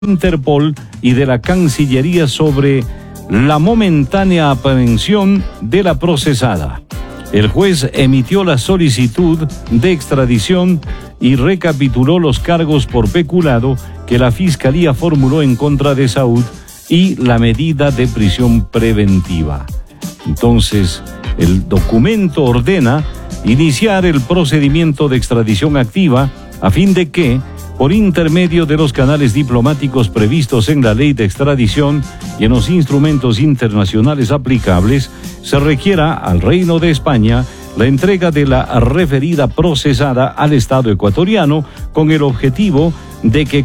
Interpol y de la Cancillería sobre la momentánea aprehensión de la procesada. El juez emitió la solicitud de extradición y recapituló los cargos por peculado que la Fiscalía formuló en contra de Saud y la medida de prisión preventiva. Entonces, el documento ordena iniciar el procedimiento de extradición activa a fin de que, por intermedio de los canales diplomáticos previstos en la ley de extradición y en los instrumentos internacionales aplicables, se requiera al Reino de España la entrega de la referida procesada al Estado ecuatoriano con el objetivo de que